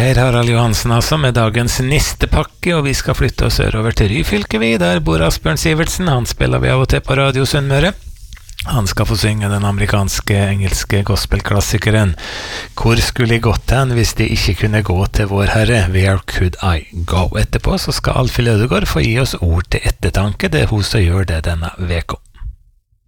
her Harald Johansen altså med dagens nistepakke, og vi skal flytte oss sørover til Ryfylke vi, der bor Asbjørn Sivertsen, han spiller vi av og til på Radio Sunnmøre. Han skal få synge den amerikanske-engelske gospelklassikeren «Hvor skulle jeg gått hen hvis de ikke kunne gå til vår Herre? Where could I go?» Etterpå så skal Alfhild Ødegaard få gi oss ord til ettertanke, det er hun som gjør det denne veka.